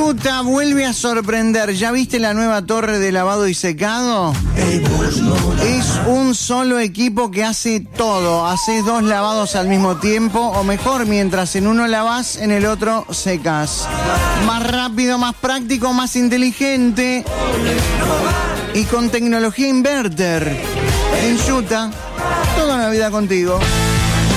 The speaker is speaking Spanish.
Enjuta vuelve a sorprender. ¿Ya viste la nueva torre de lavado y secado? Es un solo equipo que hace todo. Haces 2 lavados al mismo tiempo, o mejor, mientras en uno lavas, en el otro secas. Más rápido, más práctico, más inteligente. Y con tecnología inverter. Enjuta, toda la vida contigo.